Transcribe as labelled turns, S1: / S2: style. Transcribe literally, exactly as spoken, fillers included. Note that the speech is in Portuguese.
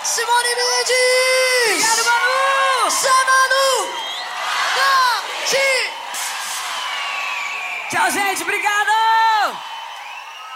S1: Simone Mendes!
S2: Obrigado, Manu!
S1: Zé Manu! Daqui!
S2: Tchau, gente, obrigada!